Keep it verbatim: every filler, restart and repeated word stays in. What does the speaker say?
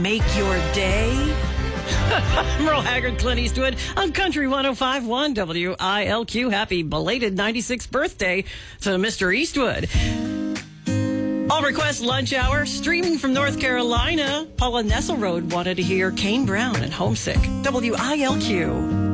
make your day? Merle Haggard, Clint Eastwood on Country one oh five point one W I L Q. Happy belated ninety-sixth birthday to Mister Eastwood. All request lunch hour, streaming from North Carolina. Paula Nesselrode wanted to hear Kane Brown and Homesick. W I L Q.